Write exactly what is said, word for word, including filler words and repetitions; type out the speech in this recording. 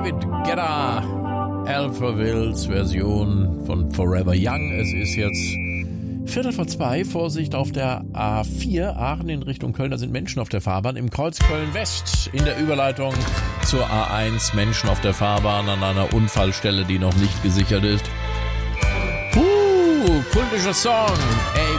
David Guetta, Alphavilles Version von Forever Young. Es ist jetzt Viertel vor zwei. Vorsicht auf der A vier, Aachen in Richtung Köln. Da sind Menschen auf der Fahrbahn. Im Kreuz Köln-West in der Überleitung zur A eins. Menschen auf der Fahrbahn an einer Unfallstelle, die noch nicht gesichert ist. Puh, kultischer Song. Ey,